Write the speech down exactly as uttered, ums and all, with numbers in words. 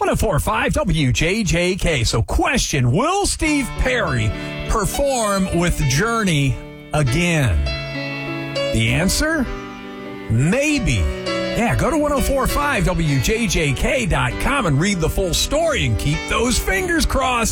one oh four point five W J J K. So question, will Steve Perry perform with Journey again? The answer? Maybe. Yeah, go to ten forty-five W J J K dot com and read the full story and keep those fingers crossed.